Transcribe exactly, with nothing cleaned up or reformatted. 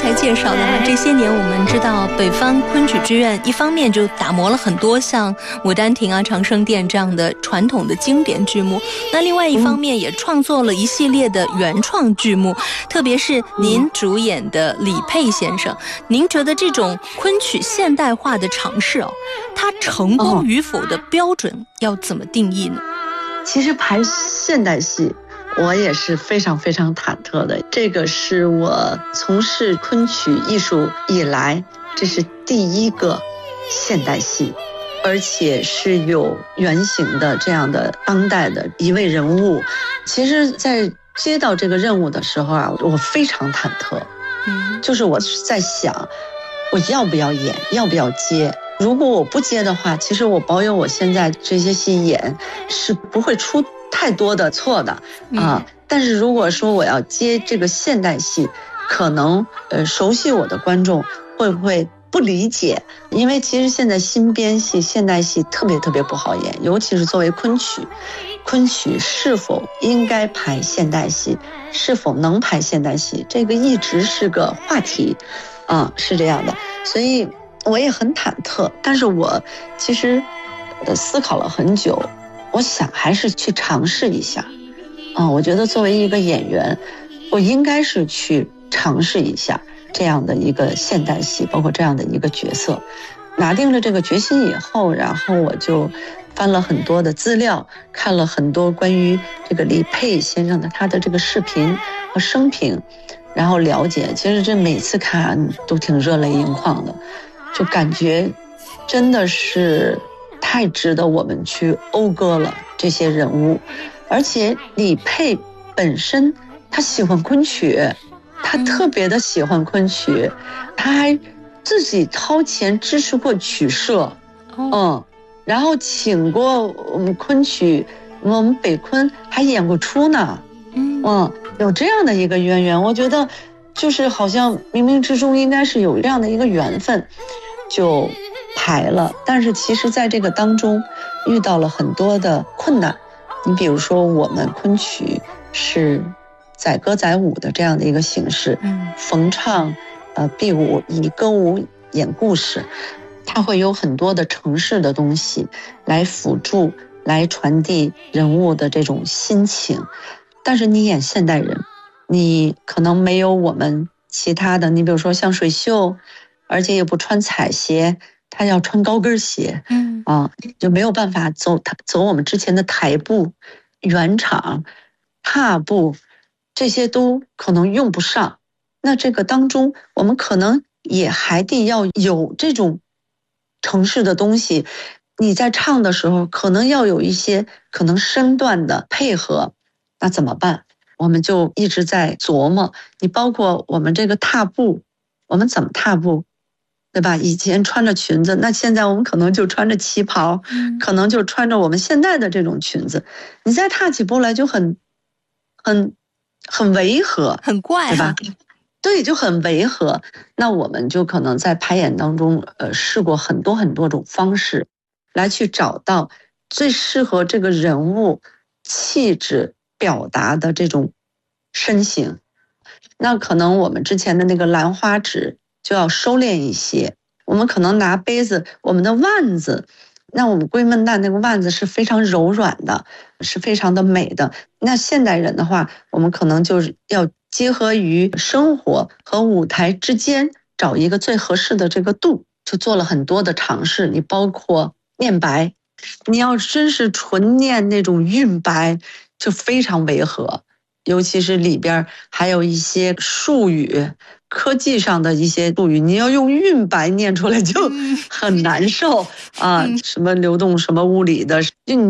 才介绍的哈，这些年我们知道北方昆曲剧院一方面就打磨了很多像《牡丹亭》啊、《长生殿》这样的传统的经典剧目，那另外一方面也创作了一系列的原创剧目，特别是您主演的李佩先生，您觉得这种昆曲现代化的尝试哦，它成功与否的标准要怎么定义呢？ 其实排现代戏我也是非常非常忐忑的，这个是我从事昆曲艺术以来，这是第一个现代戏，而且是有原型的这样的当代的一位人物。其实在接到这个任务的时候啊，我非常忐忑，嗯，就是我在想我要不要演，要不要接。如果我不接的话，其实我保有我现在这些戏演是不会出太多的错的啊。但是如果说我要接这个现代戏，可能呃熟悉我的观众会不会不理解？因为其实现在新编戏、现代戏特别特别不好演，尤其是作为昆曲，昆曲是否应该排现代戏，是否能排现代戏，这个一直是个话题啊，是这样的。所以我也很忐忑，但是我其实呃思考了很久，我想还是去尝试一下。嗯，我觉得作为一个演员，我应该是去尝试一下这样的一个现代戏，包括这样的一个角色。拿定了这个决心以后，然后我就翻了很多的资料，看了很多关于这个李佩先生的他的这个视频和生平，然后了解，其实这每次看都挺热泪盈眶的，就感觉真的是太值得我们去讴歌了这些人物。而且李佩本身他喜欢昆曲，他特别的喜欢昆曲，他还自己掏钱支持过曲社，嗯，然后请过我们昆曲，我们北昆还演过出呢，嗯，有这样的一个渊源，我觉得就是好像冥冥之中应该是有这样的一个缘分，就排了。但是其实在这个当中遇到了很多的困难。你比如说我们昆曲是载歌载舞的这样的一个形式，嗯，逢唱呃必舞，以歌舞演故事，它会有很多的程式的东西来辅助，来传递人物的这种心情。但是你演现代人，你可能没有我们其他的，你比如说像水袖，而且也不穿彩鞋，他要穿高跟鞋，嗯啊，就没有办法走走我们之前的台步、圆场、踏步，这些都可能用不上。那这个当中，我们可能也还得要有这种程式的东西。你在唱的时候，可能要有一些可能身段的配合，那怎么办？我们就一直在琢磨。你包括我们这个踏步，我们怎么踏步？对吧？以前穿着裙子，那现在我们可能就穿着旗袍，嗯，可能就穿着我们现在的这种裙子，你再踏起步来就很很很违和， 很怪， 对吧？对，就很违和。那我们就可能在排演当中呃试过很多很多种方式来去找到最适合这个人物气质表达的这种身形。那可能我们之前的那个兰花指就要收敛一些，我们可能拿杯子，我们的腕子，那我们闺门旦那个腕子是非常柔软的，是非常的美的。那现代人的话，我们可能就是要结合于生活和舞台之间找一个最合适的这个度，就做了很多的尝试。你包括念白，你要真是纯念那种韵白，就非常违和，尤其是里边还有一些术语，科技上的一些术语，你要用韵白念出来就很难受啊！什么流动什么物理的，就你